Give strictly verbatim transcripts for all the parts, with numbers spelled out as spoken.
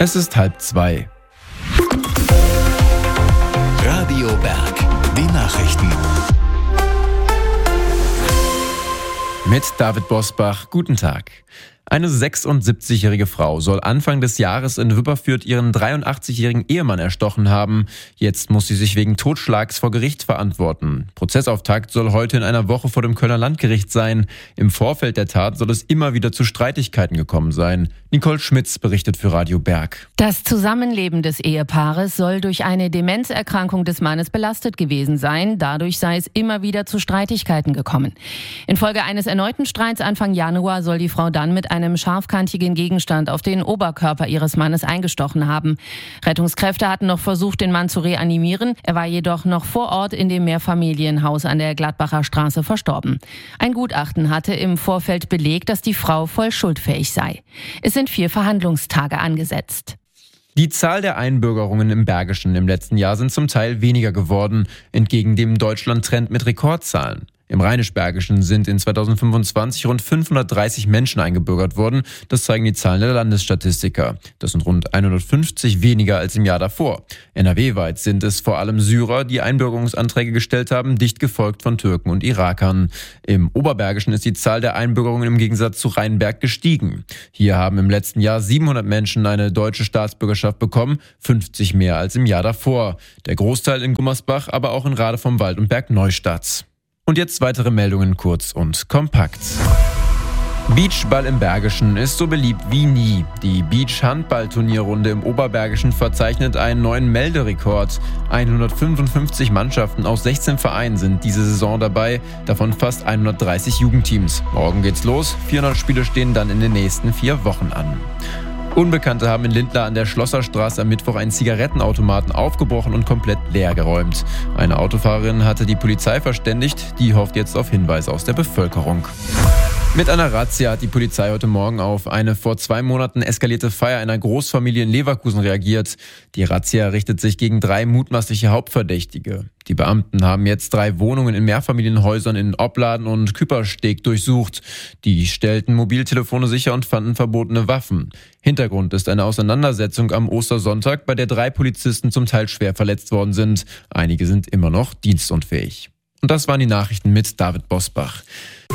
Es ist halb zwei. Radio Berg, die Nachrichten. Mit David Bosbach, guten Tag. Eine sechsundsiebzigjährige Frau soll Anfang des Jahres in Wipperfürth ihren dreiundachtzigjährigen Ehemann erstochen haben. Jetzt muss sie sich wegen Totschlags vor Gericht verantworten. Prozessauftakt soll heute in einer Woche vor dem Kölner Landgericht sein. Im Vorfeld der Tat soll es immer wieder zu Streitigkeiten gekommen sein. Nicole Schmitz berichtet für Radio Berg. Das Zusammenleben des Ehepaares soll durch eine Demenzerkrankung des Mannes belastet gewesen sein. Dadurch sei es immer wieder zu Streitigkeiten gekommen. Infolge eines erneuten Streits Anfang Januar soll die Frau dann mit einem scharfkantigen Gegenstand auf den Oberkörper ihres Mannes eingestochen haben. Rettungskräfte hatten noch versucht, den Mann zu reanimieren. Er war jedoch noch vor Ort in dem Mehrfamilienhaus an der Gladbacher Straße verstorben. Ein Gutachten hatte im Vorfeld belegt, dass die Frau voll schuldfähig sei. Es sind vier Verhandlungstage angesetzt. Die Zahl der Einbürgerungen im Bergischen im letzten Jahr sind zum Teil weniger geworden, entgegen dem Deutschland-Trend mit Rekordzahlen. Im Rheinisch-Bergischen sind in zweitausendfünfundzwanzig rund fünfhundertdreißig Menschen eingebürgert worden. Das zeigen die Zahlen der Landesstatistiker. Das sind rund hundertfünfzig weniger als im Jahr davor. N R W-weit sind es vor allem Syrer, die Einbürgerungsanträge gestellt haben, dicht gefolgt von Türken und Irakern. Im Oberbergischen ist die Zahl der Einbürgerungen im Gegensatz zu Rheinberg gestiegen. Hier haben im letzten Jahr siebenhundert Menschen eine deutsche Staatsbürgerschaft bekommen, fünfzig mehr als im Jahr davor. Der Großteil in Gummersbach, aber auch in Rade vom Wald und Bergneustadt. Und jetzt weitere Meldungen kurz und kompakt. Beachball im Bergischen ist so beliebt wie nie. Die Beach-Handball-Turnierrunde im Oberbergischen verzeichnet einen neuen Melderekord. hundertfünfundfünfzig Mannschaften aus sechzehn Vereinen sind diese Saison dabei, davon fast hundertdreißig Jugendteams. Morgen geht's los, vierhundert Spiele stehen dann in den nächsten vier Wochen an. Unbekannte haben in Lindlar an der Schlosserstraße am Mittwoch einen Zigarettenautomaten aufgebrochen und komplett leer geräumt. Eine Autofahrerin hatte die Polizei verständigt, die hofft jetzt auf Hinweise aus der Bevölkerung. Mit einer Razzia hat die Polizei heute Morgen auf eine vor zwei Monaten eskalierte Feier einer Großfamilie in Leverkusen reagiert. Die Razzia richtet sich gegen drei mutmaßliche Hauptverdächtige. Die Beamten haben jetzt drei Wohnungen in Mehrfamilienhäusern in Opladen und Küppersteg durchsucht. Die stellten Mobiltelefone sicher und fanden verbotene Waffen. Hintergrund ist eine Auseinandersetzung am Ostersonntag, bei der drei Polizisten zum Teil schwer verletzt worden sind. Einige sind immer noch dienstunfähig. Und das waren die Nachrichten mit David Bosbach.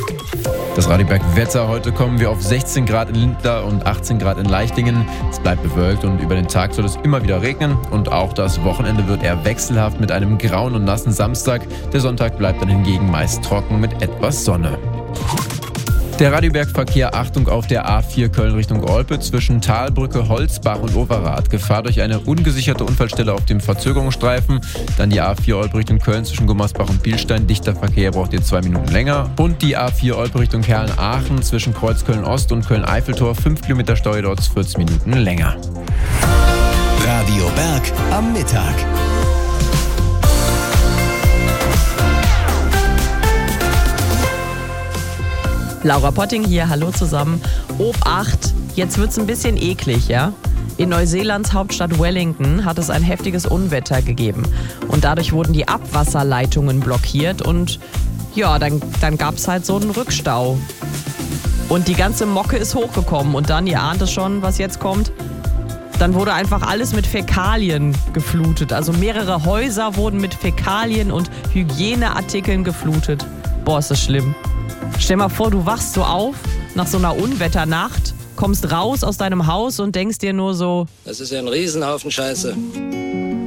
Das Radio Berg Wetter: Heute kommen wir auf sechzehn Grad in Lindlar und achtzehn Grad in Leichtingen. Es bleibt bewölkt und über den Tag soll es immer wieder regnen. Und auch das Wochenende wird eher wechselhaft mit einem grauen und nassen Samstag. Der Sonntag bleibt dann hingegen meist trocken mit etwas Sonne. Der Radioberg-Verkehr: Achtung auf der A vier Köln Richtung Olpe zwischen Talbrücke, Holzbach und Overath. Gefahr durch eine ungesicherte Unfallstelle auf dem Verzögerungsstreifen. Dann die A vier Olpe Richtung Köln zwischen Gummersbach und Bilstein. Dichter Verkehr, braucht ihr zwei Minuten länger. Und die A vier Olpe Richtung Herlen-Aachen zwischen Kreuzköln Ost und Köln-Eiffeltor. fünf Kilometer Stau, dort vierzig Minuten länger. Radio Berg am Mittag. Laura Potting hier, hallo zusammen. Obacht, jetzt wird's ein bisschen eklig, ja? In Neuseelands Hauptstadt Wellington hat es ein heftiges Unwetter gegeben. Und dadurch wurden die Abwasserleitungen blockiert und ja, dann, dann gab's halt so einen Rückstau. Und die ganze Mocke ist hochgekommen und dann, ihr ahnt es schon, was jetzt kommt, dann wurde einfach alles mit Fäkalien geflutet. Also mehrere Häuser wurden mit Fäkalien und Hygieneartikeln geflutet. Boah, ist das schlimm. Stell mal vor, du wachst so auf nach so einer Unwetternacht, kommst raus aus deinem Haus und denkst dir nur so: Das ist ja ein Riesenhaufen Scheiße.